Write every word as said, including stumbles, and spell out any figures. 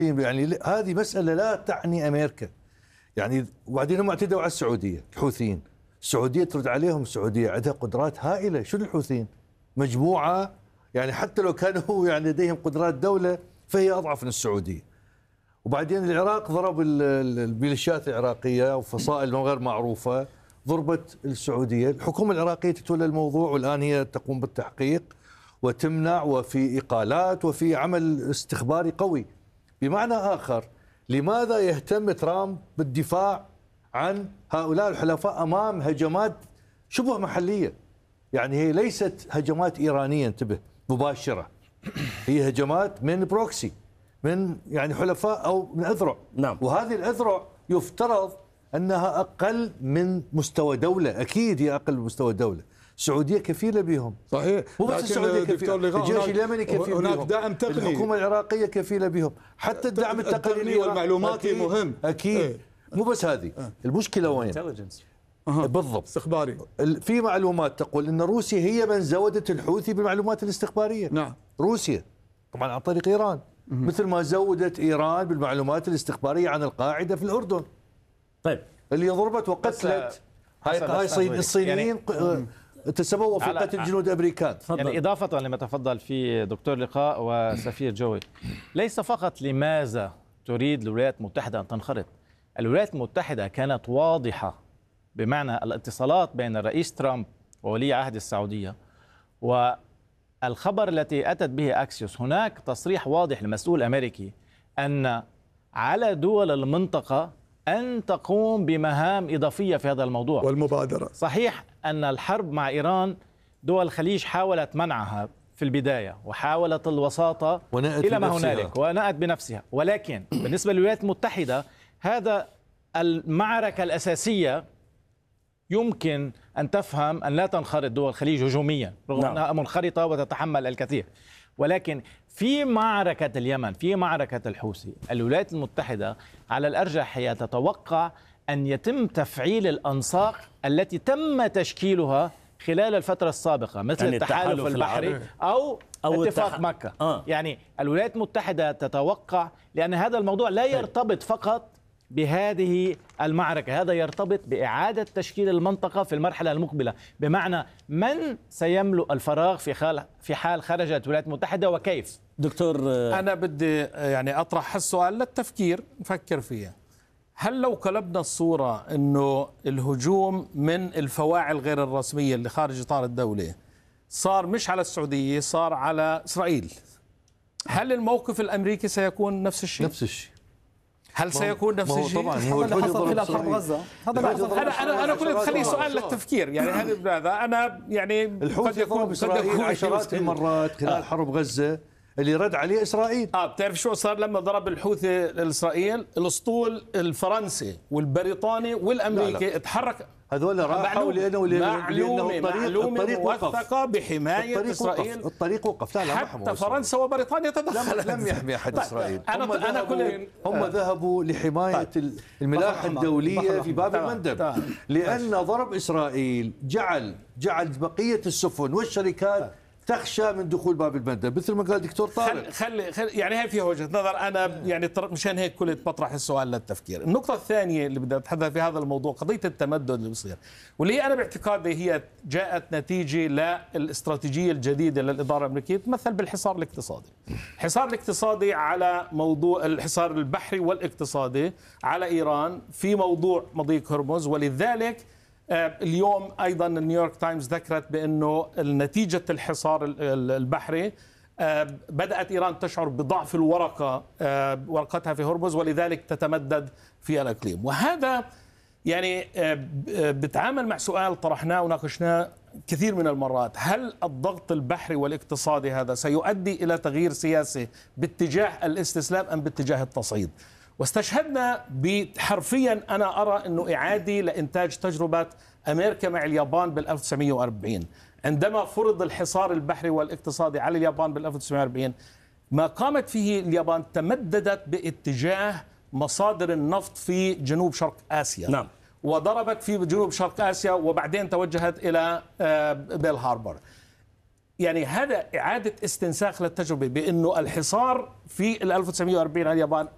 يعني هذه مسألة لا تعني أمريكا. يعني وبعدين هم اعتدوا على السعودية الحوثيين، السعودية ترد عليهم، السعودية عندها قدرات هائلة. شنو الحوثيين؟ مجموعة يعني حتى لو كانوا يعني لديهم قدرات دولة فهي أضعف من السعودية. وبعدين العراق ضرب الميليشيات العراقية وفصائل غير معروفة، ضربت السعودية. الحكومة العراقية تتولى الموضوع والآن هي تقوم بالتحقيق وتمنع، وفي إقالات وفي عمل استخباري قوي. بمعنى آخر، لماذا يهتم ترامب بالدفاع عن هؤلاء الحلفاء أمام هجمات شبه محلية؟ يعني هي ليست هجمات إيرانية، انتبه، مباشرة، هي هجمات من بروكسي، من يعني حلفاء أو من أذرع. نعم. وهذه الأذرع يفترض أنها أقل من مستوى دولة، أكيد هي أقل من مستوى دولة. السعودية كفيلة بهم، صحيح، مو بس السعودية كفيلة، الجيش اليمني كفيل هناك بهم، دعم تقني، الحكومة العراقية كفيلة بهم، حتى الدعم التقني والمعلوماتي أكيد مهم. أكيد ايه. مو بس هذه المشكلة وين؟ بالضبط استخباري. في معلومات تقول أن روسيا هي من زودت الحوثي بالمعلومات الاستخبارية. نعم. روسيا طبعا عن طريق إيران، مثل ما زودت إيران بالمعلومات الاستخبارية عن القاعدة في الأردن. طيب اللي ضربت وقتلت هاي هاي الصينيين يعني تسببوا في قتل جنود امريكان. يعني اضافه لما تفضل فيه دكتور لقاء وسفير جوي، ليس فقط لماذا تريد الولايات المتحده ان تنخرط، الولايات المتحده كانت واضحه، بمعنى الاتصالات بين الرئيس ترامب وولي عهد السعوديه والخبر التي اتت به اكسيوس، هناك تصريح واضح لمسؤول امريكي ان على دول المنطقه أن تقوم بمهام إضافية في هذا الموضوع والمبادرة. صحيح أن الحرب مع إيران دول الخليج حاولت منعها في البداية وحاولت الوساطة إلى ما هنالك ونأت بنفسها، ولكن بالنسبة للولايات المتحدة هذا المعركة الأساسية يمكن أن تفهم أن لا تنخرط دول الخليج هجوميا رغم نعم. أنها منخرطة وتتحمل الكثير، ولكن في معركة اليمن، في معركة الحوثي، الولايات المتحدة على الأرجح هي تتوقع أن يتم تفعيل الأنساق التي تم تشكيلها خلال الفترة السابقة، مثل يعني التحالف البحري أو, أو اتفاق التح... مكة. آه. يعني الولايات المتحدة تتوقع، لأن هذا الموضوع لا يرتبط فقط بهذه المعركة، هذا يرتبط بإعادة تشكيل المنطقة في المرحلة المقبلة، بمعنى من سيملؤ الفراغ في حال في حال خرجت الولايات المتحدة وكيف. دكتور أنا بدي يعني أطرح السؤال للتفكير، نفكر فيها. هل لو قلبنا الصورة أنه الهجوم من الفواعل غير الرسمية اللي خارج إطار الدولة صار مش على السعودية، صار على إسرائيل، هل الموقف الأمريكي سيكون نفس الشيء؟ نفس الشيء. هل سيكون نفس الشيء؟ طبعا هو اللي حصل خلال حرب غزة. هذا انا انا انا كنت خليه سؤال للتفكير، يعني هذا انا يعني قد يكون اسرائيل عشرات المرات خلال حرب غزة اللي رد عليه اسرائيل. اه بتعرف شو صار لما ضرب الحوثي لاسرائيل؟ الاسطول الفرنسي والبريطاني والامريكي اتحرك، هذول راحوا لانه معلومه معلومه موثقه بحمايه الطريق اسرائيل. وقف. الطريق وقف. لا لا حتى فرنسا وبريطانيا تدخلت. لم يحمي احد اسرائيل. انا هم انا كل هم ذهبوا لحمايه الملاحه الدوليه في باب المندب، لان ضرب اسرائيل جعل جعل بقيه السفن والشركات تخشى من دخول باب المندب، مثل ما قال دكتور طارق. خلي خلي يعني هي فيها وجهه نظر، انا يعني مشان هيك كنت بطرح السؤال للتفكير. النقطه الثانيه اللي بدي اتحدث في هذا الموضوع قضيه التمدد اللي بصير، واللي هي انا باعتقادي هي جاءت نتيجه للاستراتيجيه الجديده للاداره الامريكيه، تمثل بالحصار الاقتصادي. الحصار الاقتصادي على موضوع الحصار البحري والاقتصادي على ايران في موضوع مضيق هرمز، ولذلك اليوم أيضا نيويورك تايمز ذكرت بأنه نتيجة الحصار البحري بدأت إيران تشعر بضعف الورقة ورقتها في هرمز، ولذلك تتمدد في الإقليم. وهذا يعني بتعامل مع سؤال طرحناه وناقشناه كثير من المرات، هل الضغط البحري والاقتصادي هذا سيؤدي إلى تغيير سياسي باتجاه الاستسلام أم باتجاه التصعيد؟ واستشهدنا بحرفيا أنا أرى أنه إعادة لإنتاج تجربة أمريكا مع اليابان بال ألف وتسعمئة وأربعين، عندما فرض الحصار البحري والاقتصادي على اليابان بال ألف وتسعمئة وأربعين، ما قامت فيه اليابان تمددت باتجاه مصادر النفط في جنوب شرق آسيا. نعم. وضربت في جنوب شرق آسيا وبعدين توجهت إلى بيل هاربر. يعني هذا إعادة استنساخ للتجربة، بأنه الحصار في ألف وتسعمئة وأربعين على اليابان